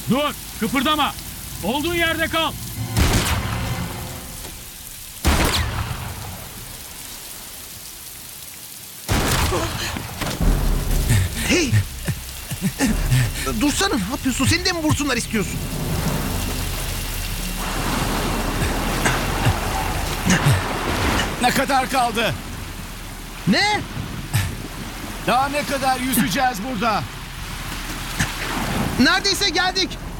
Dur, kıpırdama. Olduğun yerde kal. Hey! Dursana, ne yapıyorsun? Seni de mi vursunlar istiyorsun? Ne kadar kaldı? Ne? Daha ne kadar yüzeceğiz burada? Neredeyse geldik.